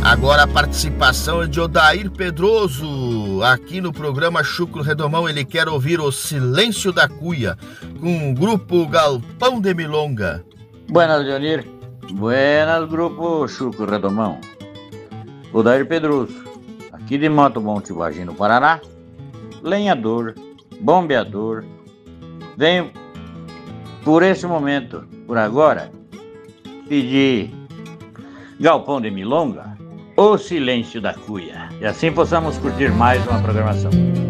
Agora a participação é de Odair Pedroso, aqui no programa Chucro Redomão. Ele quer ouvir O Silêncio da Cuia, com o grupo Galpão de Milonga. Buenas, Leonir. Buenas, grupo Chucro Redomão. Odair Pedroso, aqui de Mato Monte Vargem, no Paraná, lenhador, bombeador. Venho, por esse momento, por agora, pedir Galpão de Milonga, O Silêncio da Cuia, e assim possamos curtir mais uma programação.